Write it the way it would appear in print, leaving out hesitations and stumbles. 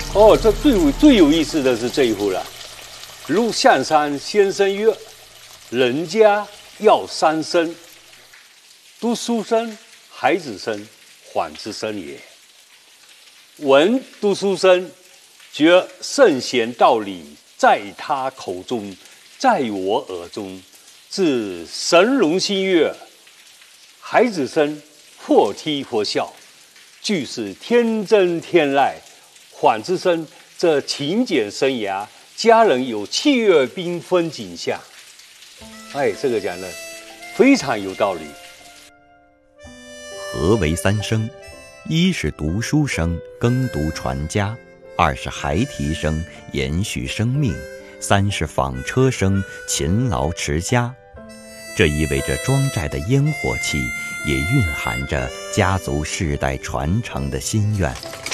哦，这最有意思的是这一户了。陆象山先生曰：“人家要三生，读书生、孩子生、缓之生也。闻读书生，觉圣贤道理在他口中，在我耳中，自神龙心悦。孩子生或踢或笑，俱是天真天籁。缓之生这勤俭生涯，家人有气月缤纷景象。”哎，这个讲的非常有道理。 何为三生？一是读书生，耕读传家；二是孩提生，延续生命；三是纺车生，勤劳持家。这意味着庄寨的烟火气，也蕴含着家族世代传承的心愿。